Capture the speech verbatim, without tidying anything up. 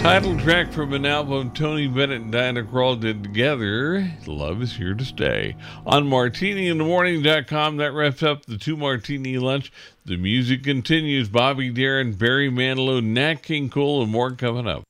Title track from an album Tony Bennett and Diana Krall did together, Love Is Here to Stay. On martini in the morning dot com, that wraps up the Two Martini Lunch. The music continues. Bobby Darin, Barry Manilow, Nat King Cole, and more coming up.